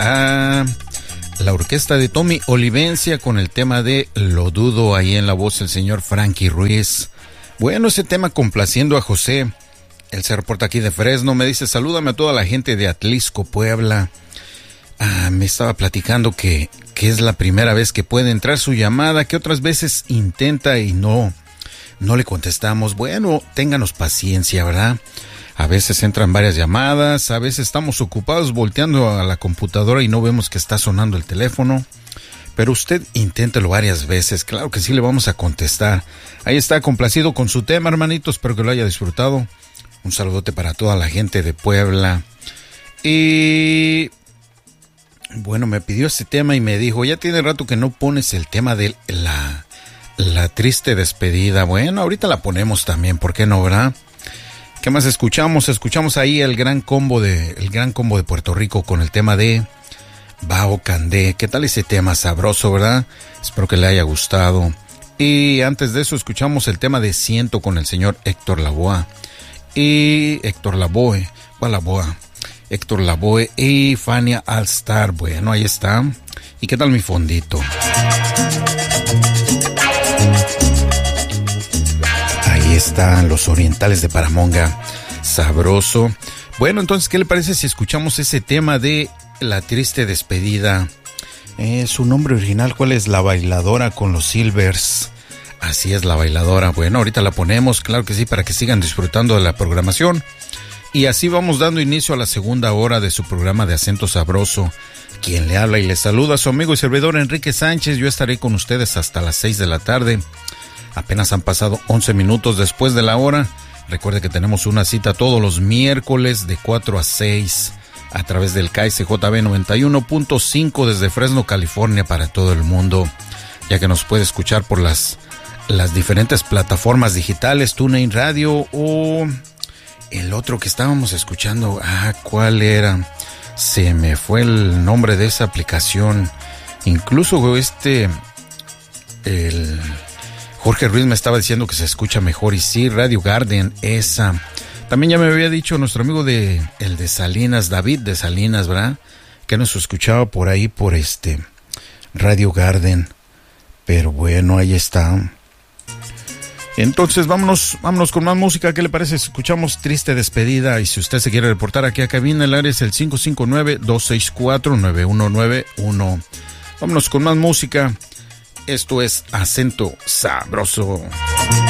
a la orquesta de Tommy Olivencia con el tema de Lo Dudo, ahí en la voz del señor Frankie Ruiz. Bueno, ese tema complaciendo a José. Él se reporta aquí de Fresno, me dice, salúdame a toda la gente de Atlisco, Puebla. Me estaba platicando que es la primera vez que puede entrar su llamada, que otras veces intenta y no le contestamos. Bueno, ténganos paciencia, ¿verdad? A veces entran varias llamadas, a veces estamos ocupados volteando a la computadora y no vemos que está sonando el teléfono. Pero usted inténtelo varias veces, claro que sí le vamos a contestar. Ahí está, complacido con su tema, hermanito, espero que lo haya disfrutado. Un saludote para toda la gente de Puebla. Y bueno, me pidió este tema y me dijo, ya tiene rato que no pones el tema de la triste despedida. Bueno, ahorita la ponemos también, ¿por qué no, verdad? ¿Qué más escuchamos? Escuchamos ahí el gran combo de Puerto Rico con el tema de Bao Candé. ¿Qué tal ese tema? Sabroso, ¿verdad? Espero que le haya gustado. Y antes de eso escuchamos el tema de Siento con el señor Héctor Lavoe. Héctor Lavoe y Fania All Star. Bueno, ahí está. ¿Y qué tal mi fondito? Ahí están los orientales de Paramonga. Sabroso. Bueno, entonces, ¿qué le parece si escuchamos ese tema de La Triste Despedida? Su nombre original, ¿cuál es? La Bailadora con los Silvers. Así es, La Bailadora. Bueno, ahorita la ponemos, claro que sí, para que sigan disfrutando de la programación. Y así vamos dando inicio a la segunda hora de su programa de Acento Sabroso. Quien le habla y le saluda, su amigo y servidor Enrique Sánchez. Yo estaré con ustedes hasta las 6 de la tarde. Apenas han pasado 11 minutos después de la hora. Recuerde que tenemos una cita todos los miércoles de 4 a 6 a través del KSJB 91.5 desde Fresno, California, para todo el mundo, ya que nos puede escuchar por las diferentes plataformas digitales, TuneIn Radio o el otro que estábamos escuchando. ¿Cuál era? Se me fue el nombre de esa aplicación. Incluso el Jorge Ruiz me estaba diciendo que se escucha mejor, y sí, Radio Garden, esa. También ya me había dicho nuestro amigo el de Salinas, David de Salinas, ¿verdad? Que nos escuchaba por ahí, por Radio Garden. Pero bueno, ahí está. Entonces vámonos con más música. ¿Qué le parece? Escuchamos Triste Despedida. Y si usted se quiere reportar aquí a cabina, el área es el 559-264-9191. Vámonos con más música. Esto es Acento Sabroso.